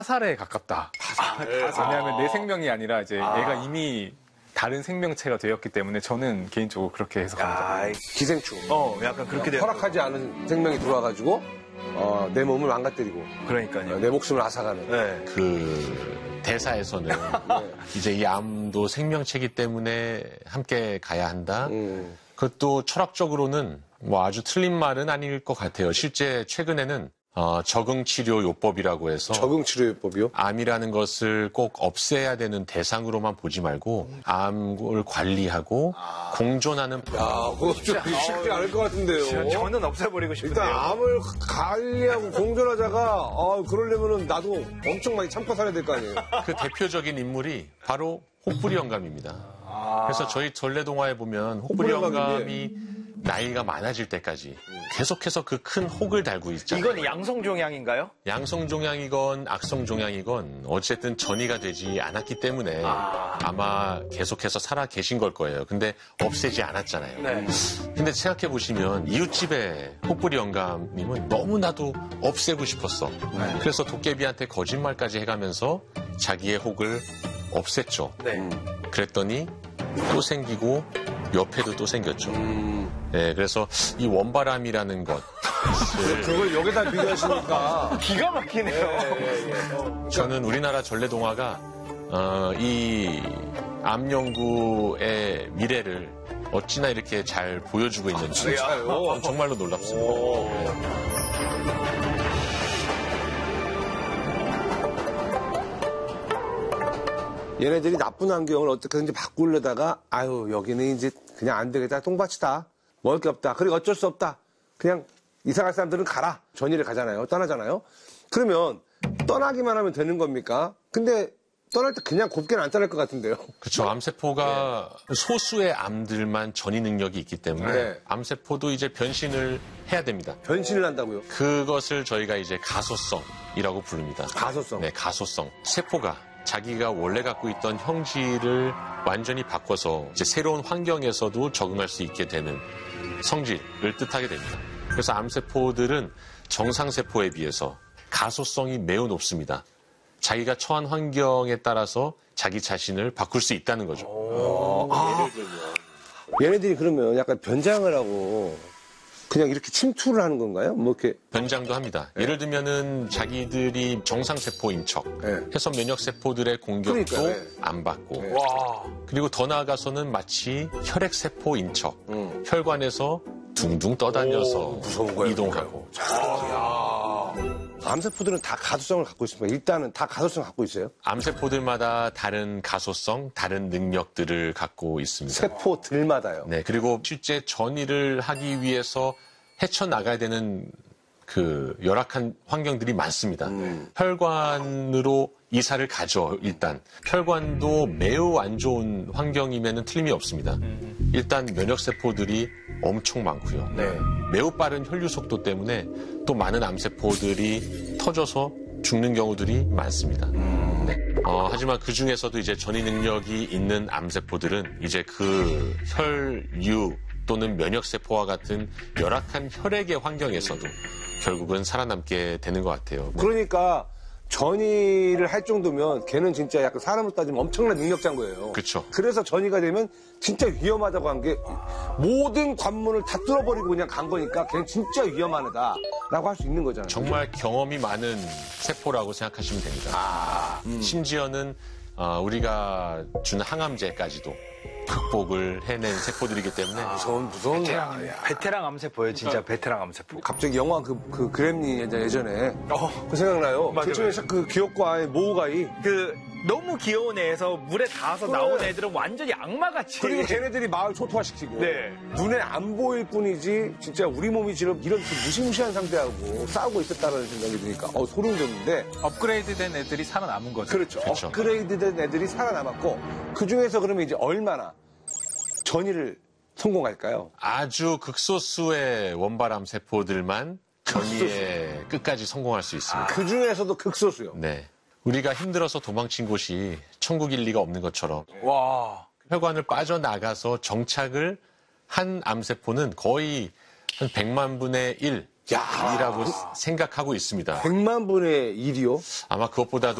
타살에 가깝다. 왜냐하면 내 생명이 아니라 이제 얘가 이미 다른 생명체가 되었기 때문에 저는 개인적으로 그렇게 해석합니다. 기생충. 약간 그렇게 돼요. 허락하지 않은 생명이 들어와가지고 내 몸을 망가뜨리고 그러니까요. 내 목숨을 앗아가는. 네. 그 대사에서는 이제 이 암도 생명체이기 때문에 함께 가야 한다. 그것도 철학적으로는 뭐 아주 틀린 말은 아닐 것 같아요. 실제 최근에는 적응치료요법이라고 해서 적응치료요법이요? 암이라는 것을 꼭 없애야 되는 대상으로만 보지 말고 암을 관리하고 공존하는 그거 좀 쉽지 않을 것 같은데요. 저는 없애버리고 싶은데요. 일단 암을 관리하고 공존하자가 그러려면은 나도 엄청 많이 참고 살아야 될 거 아니에요. 그 대표적인 인물이 바로 혹부리 영감입니다. 그래서 저희 전래동화에 보면 혹부리 영감이 나이가 많아질 때까지 계속해서 그 큰 혹을 달고 있잖아요. 이건 양성종양인가요? 양성종양이건 악성종양이건 어쨌든 전이가 되지 않았기 때문에 아마 계속해서 살아 계신 걸 거예요. 근데 없애지 않았잖아요. 네. 근데 생각해 보시면 이웃집의 혹부리 영감님은 너무나도 없애고 싶었어. 그래서 도깨비한테 거짓말까지 해가면서 자기의 혹을 없앴죠. 네. 그랬더니 또 생기고 옆에도 또 생겼죠. 네, 그래서 이 원바람이라는 것. 그걸 여기다 비교하시니까. 기가 막히네요. 저는 우리나라 전래동화가 이 암 연구의 미래를 어찌나 이렇게 잘 보여주고 있는지 정말로 놀랍습니다. 얘네들이 나쁜 환경을 어떻게든지 바꾸려다가 여기는 이제 그냥 안 되겠다. 똥밭이다. 먹을 게 없다. 그리고 어쩔 수 없다. 그냥 이사 갈 사람들은 가라. 전이를 가잖아요. 떠나잖아요. 그러면 떠나기만 하면 되는 겁니까? 근데 떠날 때 그냥 곱게는 안 떠날 것 같은데요. 그렇죠. 암세포가 소수의 암들만 전이 능력이 있기 때문에 암세포도 이제 변신을 해야 됩니다. 변신을 한다고요? 그것을 저희가 이제 가소성이라고 부릅니다. 가소성? 네, 가소성. 세포가 자기가 원래 갖고 있던 형질을 완전히 바꿔서 이제 새로운 환경에서도 적응할 수 있게 되는 성질을 뜻하게 됩니다. 그래서 암세포들은 정상세포에 비해서 가소성이 매우 높습니다. 자기가 처한 환경에 따라서 자기 자신을 바꿀 수 있다는 거죠. 얘네들이 그러면 약간 변장을 하고 그냥 이렇게 침투를 하는 건가요? 뭐 이렇게 변장도 합니다. 예를 들면은 자기들이 정상세포인 척 해서 면역세포들의 공격도 그러니까요. 안 받고 그리고 더 나아가서는 마치 혈액세포인 척 혈관에서 둥둥 떠다녀서 무서운 거예요, 이동하고 암세포들은 다 가소성을 갖고 있습니다. 일단은 다 가소성을 갖고 있어요. 암세포들마다 다른 가소성, 다른 능력들을 갖고 있습니다. 세포들마다요. 네, 그리고 실제 전이를 하기 위해서 헤쳐나가야 되는 그 열악한 환경들이 많습니다. 혈관으로 이사를 가죠, 일단. 혈관도 매우 안 좋은 환경이면 틀림이 없습니다. 일단 면역세포들이 엄청 많고요. 매우 빠른 혈류 속도 때문에 또 많은 암세포들이 터져서 죽는 경우들이 많습니다. 네. 하지만 그 중에서도 이제 전이 능력이 있는 암세포들은 이제 그 혈류 또는 면역세포와 같은 열악한 혈액의 환경에서도 결국은 살아남게 되는 것 같아요. 네. 그러니까 전이를 할 정도면 걔는 진짜 약간 사람으로 따지면 엄청난 능력자인 거예요. 그렇죠. 그래서 전이가 되면 진짜 위험하다고 한 게 모든 관문을 다 뚫어버리고 그냥 간 거니까 걔는 진짜 위험하다라고 할 수 있는 거잖아요. 정말 경험이 많은 세포라고 생각하시면 됩니다. 심지어는 우리가 준 항암제까지도 극복을 해낸 세포들이기 때문에 무서운 베테랑 암세포예요, 진짜 베테랑 암세포. 갑자기 영화 그 그램니 예전에 그 생각나요. 맞아요. 그 중에서 그 귀엽고 아이 모우가이 너무 귀여운 애에서 물에 닿아서 나온 애들은 완전히 악마같이. 그리고 걔네들이 마을 초토화시키고 네. 눈에 안 보일 뿐이지 진짜 우리 몸이 지금 이런 그 무시무시한 상대하고 싸우고 있었다는 생각이 드니까 소름 돋는데 업그레이드된 애들이 살아남은 거죠. 그렇죠. 업그레이드된 애들이 살아남았고 그중에서 그러면 이제 얼마나 전이를 성공할까요? 아주 극소수의 원바람 세포들만 전이에 끝까지 성공할 수 있습니다. 그 중에서도 극소수요. 네. 우리가 힘들어서 도망친 곳이 천국일 리가 없는 것처럼 혈관을 빠져나가서 정착을 한 암세포는 거의 한 100만 분의 1 이라고 생각하고 있습니다. 100만 분의 1이요? 아마 그것보다도